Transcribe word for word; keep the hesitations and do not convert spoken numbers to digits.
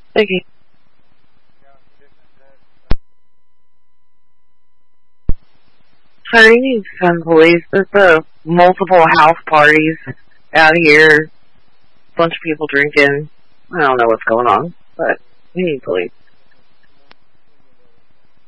Thank you. Sir, you need to send police. There's uh, multiple house parties out here. Bunch of people drinking. I don't know what's going on, but we need police.